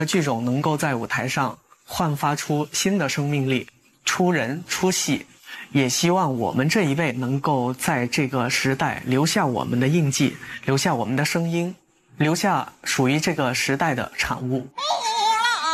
剧种能够在舞台上焕发出新的生命力，出人出戏。也希望我们这一辈能够在这个时代留下我们的印记，留下我们的声音，留下属于这个时代的产物。